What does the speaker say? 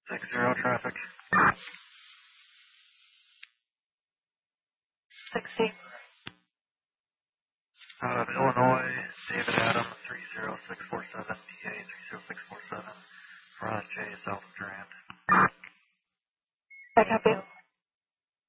6-0 traffic. 60. Out of Illinois, David Adam, 30647, PA 30647, Frost J, south of Durant. I copy.